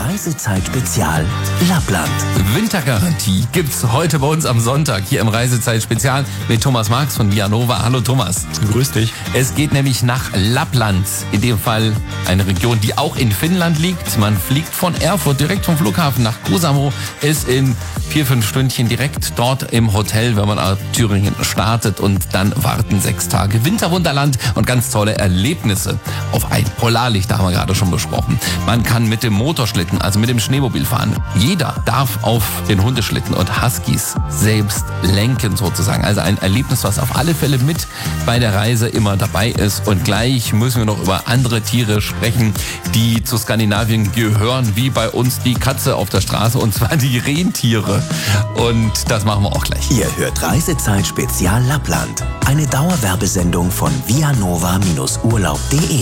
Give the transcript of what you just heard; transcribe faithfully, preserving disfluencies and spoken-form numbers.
Reisezeit Spezial Lappland. Wintergarantie gibt's heute bei uns am Sonntag hier im Reisezeit Spezial mit Thomas Marx von Vianova. Hallo Thomas. Grüß dich. Es geht nämlich nach Lappland. In dem Fall eine Region, die auch in Finnland liegt. Man fliegt von Erfurt direkt vom Flughafen nach Kuusamo. Ist in vier, fünf Stündchen direkt dort im Hotel, wenn man aus Thüringen startet, und dann warten sechs Tage Winterwunderland und ganz tolle Erlebnisse auf ein Polarlicht, da haben wir gerade schon besprochen. Man kann mit dem Motorschlitten, also mit dem Schneemobil fahren. Jeder darf auf den Hundeschlitten und Huskies selbst lenken sozusagen. Also ein Erlebnis, was auf alle Fälle mit bei der Reise immer dabei ist. Und gleich müssen wir noch über andere Tiere sprechen, die zu Skandinavien gehören, wie bei uns die Katze auf der Straße, und zwar die Rentiere. Und das machen wir auch gleich. Ihr hört Reisezeit Spezial Lappland. Eine Dauerwerbesendung von vianova Urlaub punkt de.